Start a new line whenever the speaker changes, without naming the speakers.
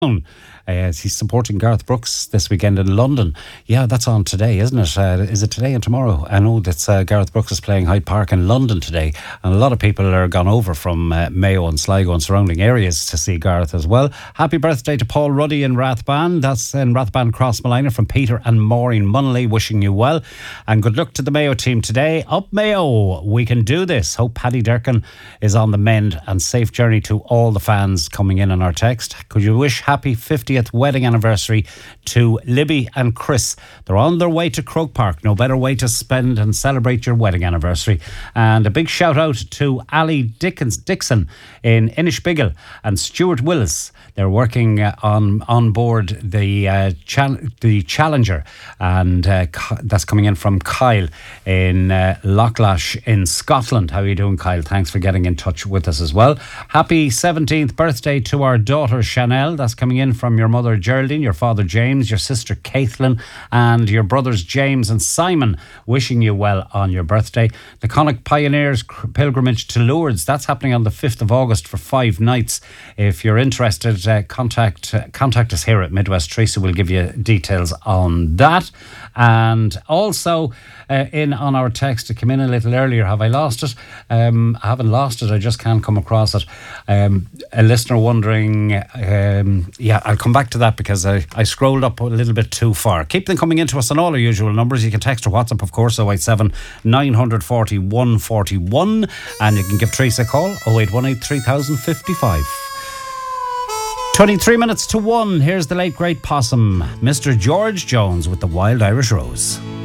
He's supporting Garth Brooks this weekend in London. Yeah, that's on today, isn't it? Is it today and tomorrow? I know that Garth Brooks is playing Hyde Park in London today, and a lot of people are gone over from Mayo and Sligo and surrounding areas to see Garth as well. Happy birthday to Paul Ruddy in Rathban. That's in Rathban Crossmolina from Peter and Maureen Munnelly, wishing you well. And good luck to the Mayo team today. Up Mayo, we can do this. Hope Paddy Durkin is on the mend, and safe journey to all the fans coming in on our text. Could you wish happy 50th wedding anniversary to Libby and Chris? They're on their way to Croke Park. No better way to spend and celebrate your wedding anniversary. And a big shout out to Ali Dixon in Inishbiggle and Stuart Willis. They're working on board the Challenger, and that's coming in from Kyle in Loughlash in Scotland. How are you doing, Kyle? Thanks for getting in touch with us as well. Happy 17th birthday to our daughter Chanel. That's coming in from your mother Geraldine, your father James, your sister Caitlin, and your brothers James and Simon, wishing you well on your birthday. The Connacht Pioneers pilgrimage to Lourdes, that's happening on the 5th of August for 5 nights. If you're interested, contact us here at Midwest. Teresa will give you details on that. And also in on our text, it came in a little earlier. Have I lost it? I haven't lost it, I just can't come across it. A listener wondering, I'll come back to that because I scrolled up a little bit too far. Keep them coming into us on all our usual numbers. You can text or WhatsApp, of course, 087 940 141, and you can give Teresa a call, 0818 3055. 23 minutes to 1. Here's the late great Possum, Mr. George Jones with the Wild Irish Rose.